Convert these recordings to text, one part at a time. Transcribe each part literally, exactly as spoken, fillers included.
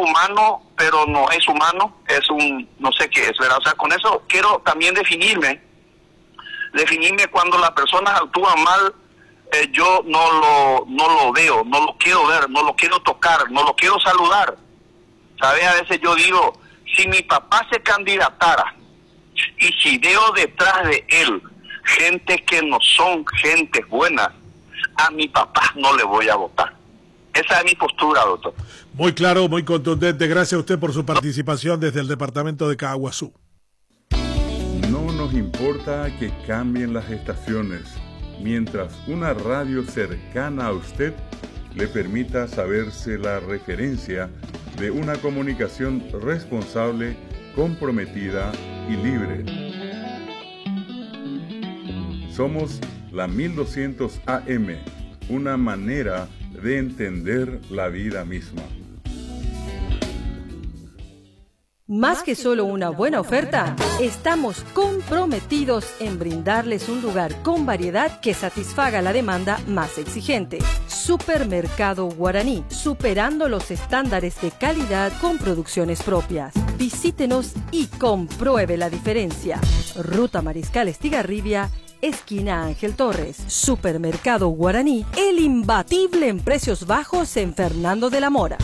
humano, pero no es humano, es un, no sé qué es, ¿verdad? O sea, con eso quiero también definirme, definirme cuando las personas actúan mal, eh, yo no lo, no lo veo, no lo quiero ver, no lo quiero tocar, no lo quiero saludar. ¿Sabes? A veces yo digo, si mi papá se candidatara, y si veo detrás de él gente que no son gente buena, a mi papá no le voy a votar. Esa es mi postura, doctor. Muy claro, muy contundente. Gracias a usted por su participación desde el departamento de Caaguazú. No nos importa que cambien las estaciones, mientras una radio cercana a usted le permita saberse la referencia de una comunicación responsable, comprometida y libre. Somos la mil doscientos A M, una manera de entender la vida misma. Más que solo una buena oferta, estamos comprometidos en brindarles un lugar con variedad que satisfaga la demanda más exigente. Supermercado Guaraní, superando los estándares de calidad con producciones propias. Visítenos y compruebe la diferencia. Ruta Mariscal Estigarribia, esquina Ángel Torres. Supermercado Guaraní, el imbatible en precios bajos en Fernando de la Mora.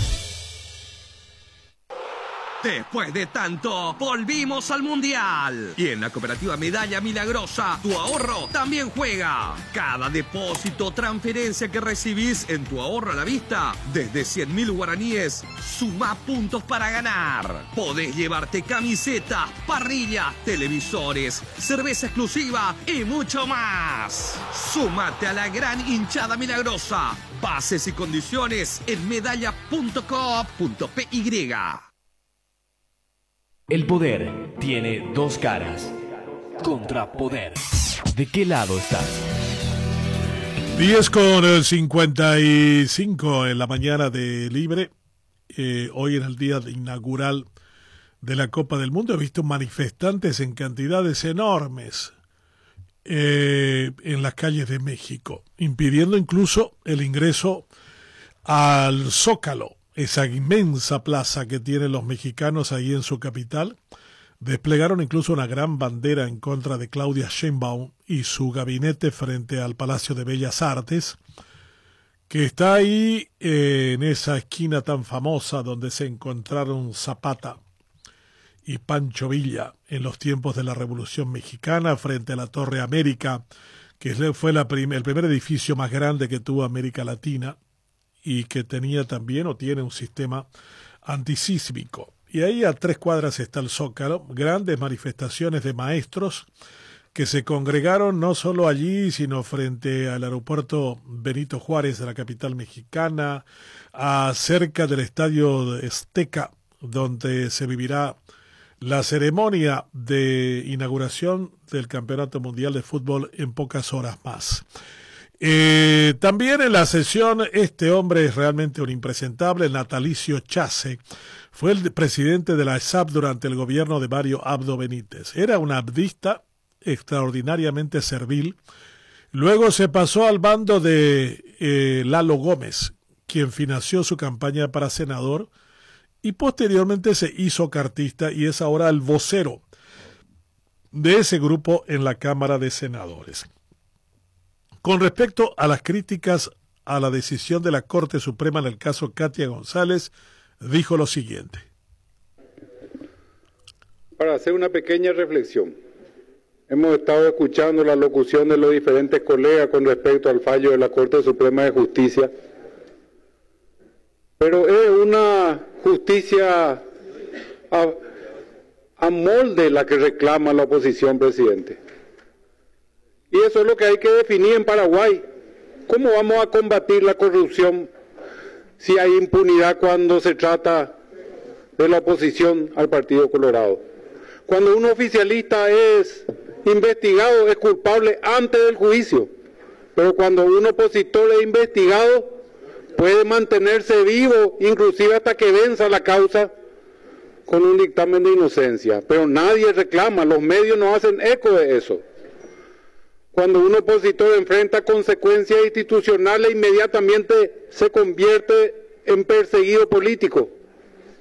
Después de tanto, volvimos al Mundial. Y en la Cooperativa Medalla Milagrosa, tu ahorro también juega. Cada depósito o transferencia que recibís en tu ahorro a la vista, desde cien mil guaraníes, suma puntos para ganar. Podés llevarte camisetas, parrillas, televisores, cerveza exclusiva y mucho más. Súmate a la gran hinchada milagrosa. Bases y condiciones en medalla punto coop punto p y. El poder tiene dos caras. Contrapoder. ¿De qué lado estás? diez con cincuenta y cinco en la mañana de Libre. Eh, hoy en el día inaugural de la Copa del Mundo he visto manifestantes en cantidades enormes eh, en las calles de México, impidiendo incluso el ingreso al Zócalo, esa inmensa plaza que tienen los mexicanos ahí en su capital. Desplegaron incluso una gran bandera en contra de Claudia Sheinbaum y su gabinete frente al Palacio de Bellas Artes, que está ahí eh, en esa esquina tan famosa donde se encontraron Zapata y Pancho Villa en los tiempos de la Revolución Mexicana, frente a la Torre América, que fue la prim- el primer edificio más grande que tuvo América Latina, y que tenía también o tiene un sistema antisísmico. Y ahí a tres cuadras está el Zócalo, grandes manifestaciones de maestros que se congregaron no solo allí, sino frente al aeropuerto Benito Juárez de la capital mexicana, a cerca del estadio Azteca, donde se vivirá la ceremonia de inauguración del Campeonato Mundial de Fútbol en pocas horas más. Eh, también en la sesión, este hombre es realmente un impresentable, Natalicio Chase, fue el presidente de la E S A P durante el gobierno de Mario Abdo Benítez. Era un abdista extraordinariamente servil. Luego se pasó al bando de eh, Lalo Gómez, quien financió su campaña para senador, y posteriormente se hizo cartista y es ahora el vocero de ese grupo en la Cámara de Senadores. Con respecto a las críticas a la decisión de la Corte Suprema en el caso Katia González, dijo lo siguiente. Para hacer una pequeña reflexión, hemos estado escuchando la locución de los diferentes colegas con respecto al fallo de la Corte Suprema de Justicia, pero es una justicia a, a molde la que reclama la oposición, presidente. Y eso es lo que hay que definir en Paraguay. ¿Cómo vamos a combatir la corrupción si hay impunidad cuando se trata de la oposición al Partido Colorado? Cuando un oficialista es investigado, es culpable antes del juicio, pero cuando un opositor es investigado, puede mantenerse vivo, inclusive hasta que venza la causa con un dictamen de inocencia. Pero nadie reclama, los medios no hacen eco de eso. Cuando un opositor enfrenta consecuencias institucionales, inmediatamente se convierte en perseguido político.